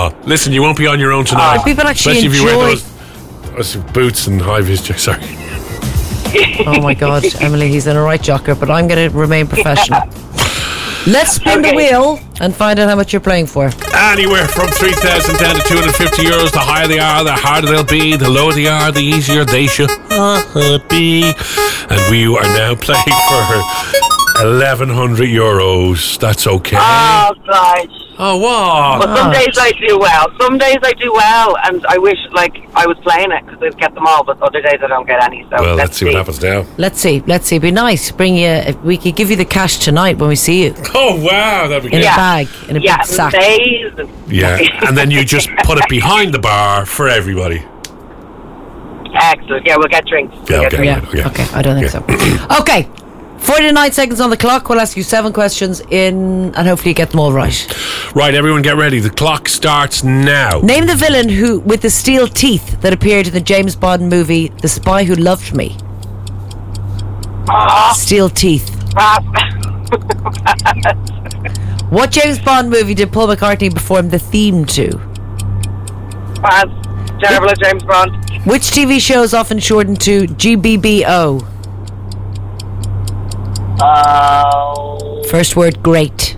Oh, listen, you won't be on your own tonight. People actually especially if you enjoy... wear those boots and high-vis jackets. Sorry. Oh my God, Emily, he's in a right jocker, but I'm going to remain professional. Let's spin the wheel and find out how much you're playing for. Anywhere from 3,000 down to 250 euros. The higher they are, the harder they'll be. The lower they are, the easier they should be. And we are now playing for 1,100 euros. That's okay. Oh, gosh. Oh, what? But some days I do well. Some days I do well, and I wish, I was playing it because I'd get them all, but other days I don't get any. So well, let's see what happens now. Let's see. Be nice. We could give you the cash tonight when we see you. Oh, wow. That'd be good. In a bag, in a big sack. Yeah, and then you just put it behind the bar for everybody. Excellent. Yeah, we'll get drinks. Okay, I don't think so. Okay. 49 seconds on the clock. We'll ask you 7 questions and hopefully you get them all right. Right, everyone get ready. The clock starts now. Name the villain who with the steel teeth that appeared in the James Bond movie The Spy Who Loved Me. Steel teeth. What James Bond movie did Paul McCartney perform the theme to? Terrible at James Bond. Which TV show is often shortened to GBBO? First word, great.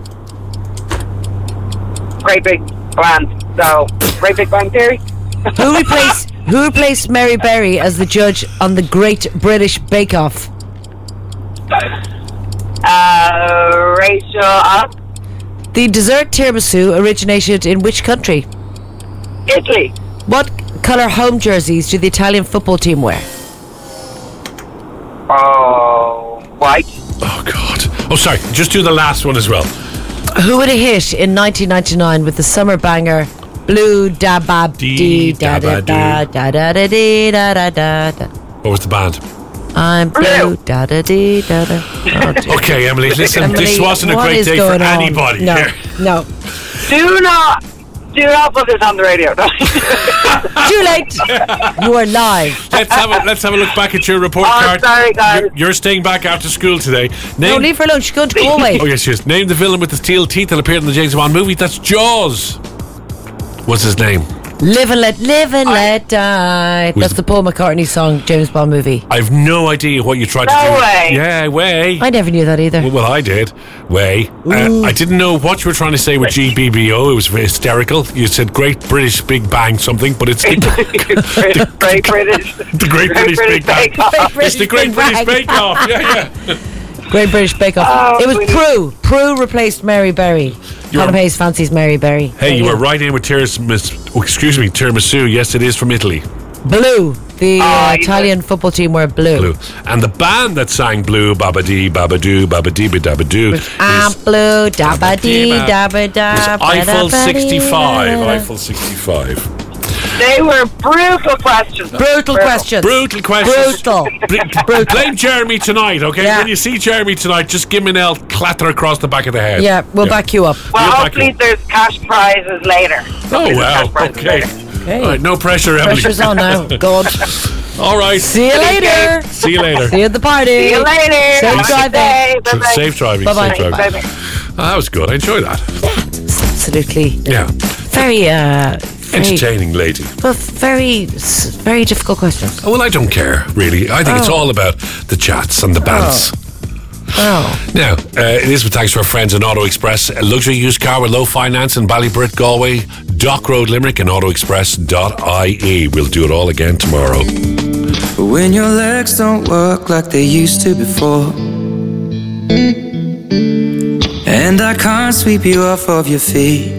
Great Big Band. So, Great Big Bang Theory. Who replaced Mary Berry as the judge on the Great British Bake Off? Rachel up. The dessert tiramisu originated in which country? Italy. What colour home jerseys do the Italian football team wear? White. Oh, God. Oh, sorry. Just do the last one as well. Who would have hit in 1999 with the summer banger Blue Da Ba Dee Da Da Da Da Da Da Dee Da Da Da Da? What was the band? I'm blue Da Da Dee Da Da. Okay, Emily, listen, this wasn't a great day for anybody. No. Do not put this on the radio. Too late. You are live. Let's have a look back at your report card. Sorry, guys. You're staying back after school today. No, leave for lunch. She's going to Galway. Oh, yes, she is. Name the villain with the steel teeth that appeared in the James Bond movie. That's Jaws. What's his name? Live and let die. That's the Paul McCartney song, James Bond movie. I've no idea what you tried to do. No way. Yeah, way. I never knew that either. Well, I did. Way. I didn't know what you were trying to say with GBBO. It was hysterical. You said Great British Big Bang something, but it's the Great British. The Great British Big Bang. It's the Great British Bake Off. Yeah. Great British Bake Off. It was Prue. Prue replaced Mary Berry. Colin Hayes fancies Mary Berry. Hey, you were right in with tiramisu. Yes, it is from Italy. Blue. The Italian football team were blue. And the band that sang Blue Babadee Babadoo Babadee Babadoo I'm blue Dabadee Dabada Eiffel 65. Eiffel 65. They were brutal questions. Brutal questions. Blame Jeremy tonight, okay? Yeah. When you see Jeremy tonight, just give him an L clatter across the back of the head. Yeah, we'll back you up. Well, hopefully there's cash prizes later. Oh, wow. Okay. All right, no pressure, Emily. Pressure's on now. God. All right. See you later. See you later. See you at the party. See you later. Safe driving. Safe driving. Bye-bye. Safe driving. That was good. I enjoyed that. Absolutely. Yeah. Very entertaining lady. But very difficult questions. Oh, well, I don't care, really. I think it's all about the chats and the bants. Now, it is with thanks to our friends in Auto Express, a luxury used car with low finance in Ballybritt, Galway, Dock Road, Limerick, and autoexpress.ie. We'll do it all again tomorrow. When your legs don't work like they used to before, and I can't sweep you off of your feet,